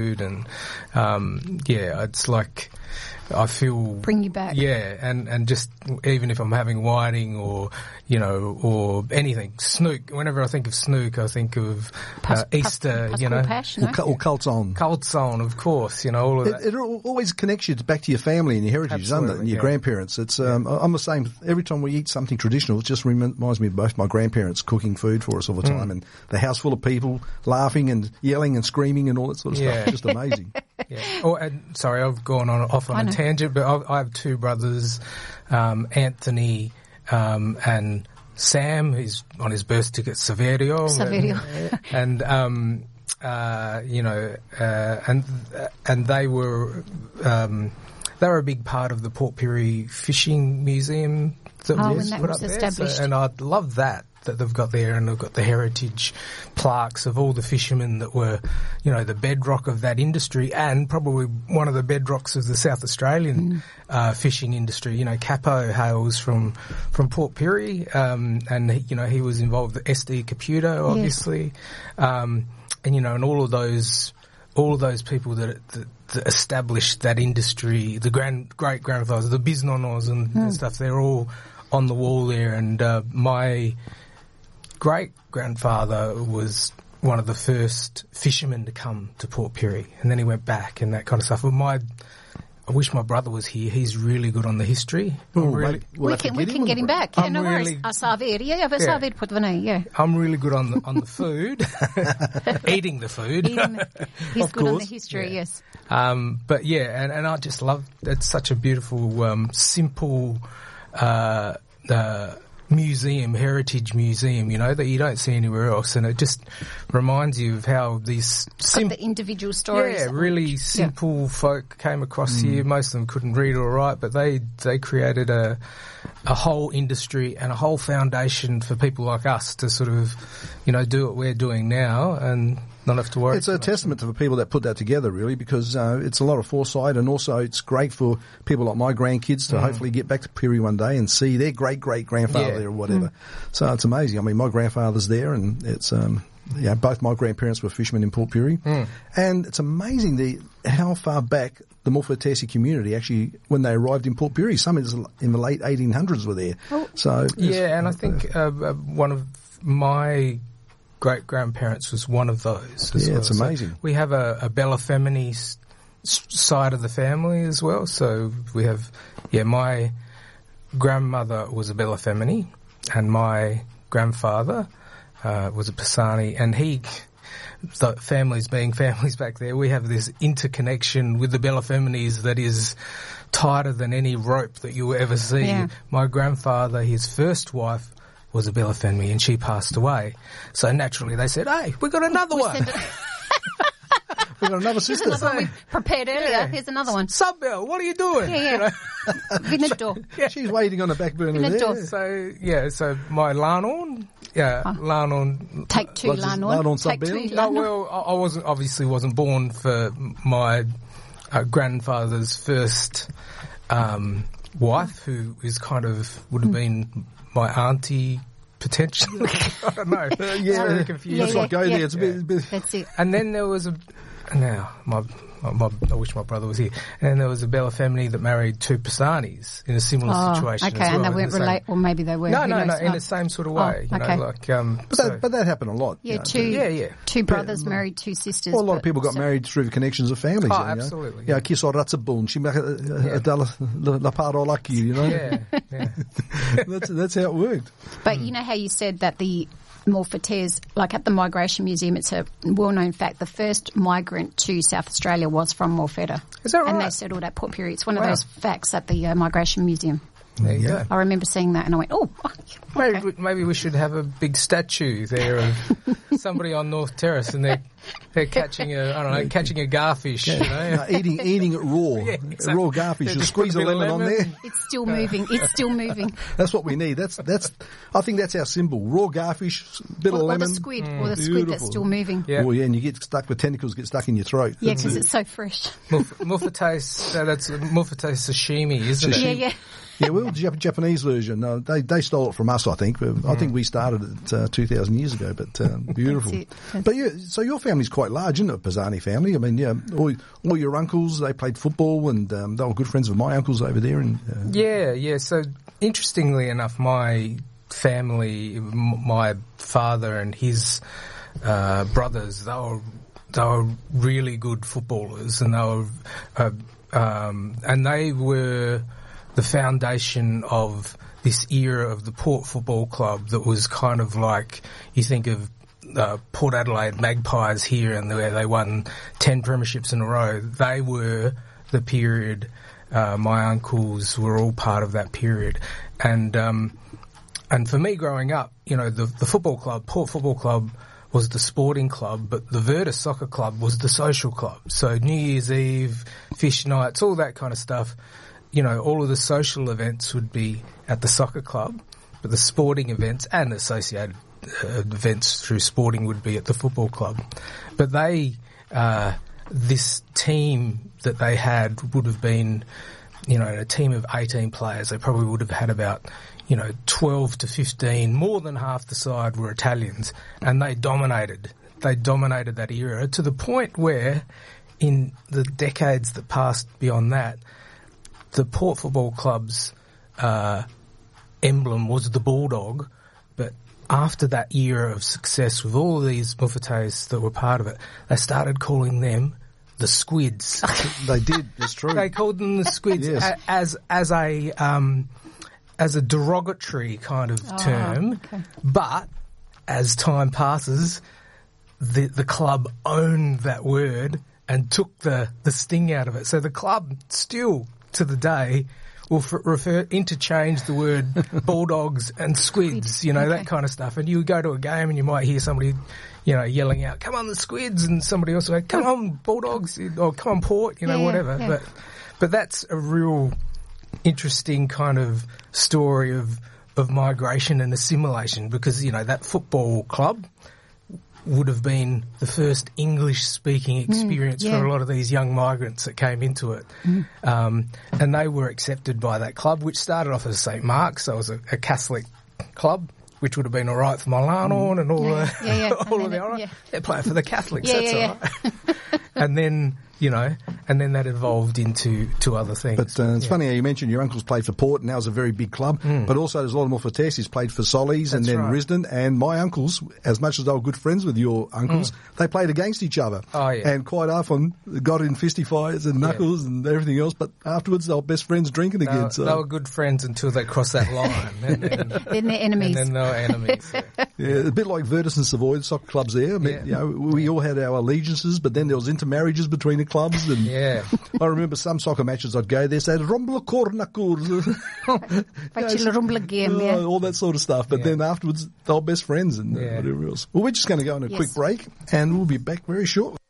and it's like I feel bring you back. Yeah, and just even if I'm having whiting or anything, snook. Whenever I think of snook, I think of Easter. Pash, or Coltzone. Coltzone, of course. All of that. It always connects you back to your family and your heritage, doesn't it? And your grandparents. It's I'm the same. Every time we eat something traditional, it just reminds me of both my grandparents cooking food for us all the time, and the house full of people laughing and yelling and screaming and all that sort of stuff. Just amazing. Sorry, I've gone off on a tangent, but I have two brothers, Anthony and Sam. He's on his birth ticket, Saverio. And they were a big part of the Port Pirie Fishing Museum that was put up there. And I love that they've got there, and they've got the heritage plaques of all the fishermen that were, the bedrock of that industry, and probably one of the bedrocks of the South Australian fishing industry. Capo hails from Port Pirie, and he was involved with SD Caputo, obviously, and all of those people that established that industry, the great grandfathers, the Bisnonos and stuff. They're all on the wall there, and my great-grandfather was one of the first fishermen to come to Port Pirie, and then he went back and that kind of stuff. But I wish my brother was here. He's really good on the history. We can get him back. I'm really good on the food, eating the food. He's good on the history, yes. But and I just love. It's such a beautiful, simple heritage museum, that you don't see anywhere else, and it just reminds you of how these the individual stories. Really simple folk came across here. Most of them couldn't read or write, but they created a whole industry and a whole foundation for people like us to sort of, do what we're doing now and not have to worry. It's a testament to the people that put that together, really, because it's a lot of foresight, and also it's great for people like my grandkids to hopefully get back to Pirie one day and see their great-great-grandfather there or whatever. So it's amazing. I mean, my grandfather's there, and it's both my grandparents were fishermen in Port Pirie, and it's amazing how far back the Morphetesi community actually, when they arrived in Port Pirie, some in the late 1800s were there. So and I think one of my great-grandparents was one of those as well. It's amazing. So we have a Belafemini side of the family as well. So we have, my grandmother was a Belafemini, and my grandfather was a Pisani, and the families being families back there, we have this interconnection with the Belafeminis that is tighter than any rope that you will ever see. Yeah. My grandfather, his first wife, was a Belafemini, and she passed away. So naturally they said, hey, we got another one. We got another sister. Another one we prepared earlier. Here's another one. Subbell, what are you doing? Vinador. She's waiting on the back burner there. So my Larnorn. Larnorn. Take two Larnorn. Take two Larnorn. No, well, I wasn't born for my grandfather's first wife, who is would have been my auntie, potentially. I don't know. It's very confusing. Let's not go there. It's a bit. That's it. And then there was I wish my brother was here. And there was a Belafemini that married two Pisanis in a similar situation as well. Okay, and they weren't related, or maybe they were. No, in the same sort of way. Okay. But that happened a lot. Two brothers married two sisters. Well, a lot of people got married through the connections of families. Oh, absolutely. Kiso Ratsabun, La Parolaki, That's how it worked. But you know how you said that the Morphetese, like at the Migration Museum, it's a well-known fact, the first migrant to South Australia was from Morphetta. Is that right? And they settled at Port Pirie. It's one of those facts at the Migration Museum. There you go. I remember seeing that and I went, Maybe we should have a big statue there of somebody on North Terrace, and they're catching a garfish. Eating it raw, raw garfish. You squeeze a lemon on there. It's still moving. That's what we need. I think that's our symbol. Raw garfish, bit of lemon. Or the squid, that's still moving. Yeah. Oh yeah, and you get stuck. The tentacles get stuck in your throat. Yeah, because it's so fresh. Morphetese, that's Morphetese sashimi, isn't it? Yeah. Yeah, well, the Japanese version, they stole it from us, I think. I think we started it 2,000 years ago, but beautiful. But yeah, so your family's quite large, isn't it, Pisani family? I mean, yeah, all your uncles, they played football, and they were good friends with my uncles over there. And Yeah. So interestingly enough, my family, my father and his brothers, they were really good footballers, and they were the foundation of this era of the Port Football Club that was kind of like, you think of Port Adelaide Magpies here, and where they won 10 premierships in a row. They were the period. My uncles were all part of that period, and for me growing up, the football club, Port Football Club, was the sporting club, but the Virtus Soccer Club was the social club. So New Year's Eve, fish nights, all that kind of stuff, all of the social events would be at the soccer club, but the sporting events and associated events through sporting would be at the football club. But this team that they had would have been, a team of 18 players. They probably would have had about 12 to 15, more than half the side were Italians, and they dominated that era to the point where in the decades that passed beyond that, the Port Football Club's emblem was the bulldog, but after that era of success with all of these Muffates that were part of it, they started calling them the Squids. They did, it's true. They called them the Squids. Yes. as a derogatory kind of term, okay. But as time passes, the club owned that word and took the sting out of it. So the club still, to the day, will interchange the word bulldogs and squids, okay. That kind of stuff. And you go to a game and you might hear somebody, yelling out, "Come on, the Squids," and somebody else will go, "Come on, Bulldogs," or "Come on, Port," whatever. Yeah. But that's a real interesting kind of story of migration and assimilation, because, that football club would have been the first English-speaking experience for a lot of these young migrants that came into it. And they were accepted by that club, which started off as St. Mark's, so it was a Catholic club, which would have been all right for Milan and all of the honour. They're playing for the Catholics, that's all right. And then, and then that evolved into other things. But it's funny how you mentioned your uncles played for Port, and now it's a very big club. But also there's a lot of Muffates who's played for Solis and then Risdon. And my uncles, as much as they were good friends with your uncles, they played against each other. Oh, yeah. And quite often got in fisty fights and knuckles and everything else. But afterwards they were best friends drinking again. So. They were good friends until they crossed that line. And then they're enemies. And then they were enemies. Yeah, a bit like Virtus and Savoy, the soccer clubs there. We all had our allegiances, but then there was intermarriages between the clubs. And I remember some soccer matches I'd go there, say, "Rombla Cornakur," all that sort of stuff. But then afterwards, they were best friends and whatever else. Well, we're just going to go on a quick break, and we'll be back very shortly.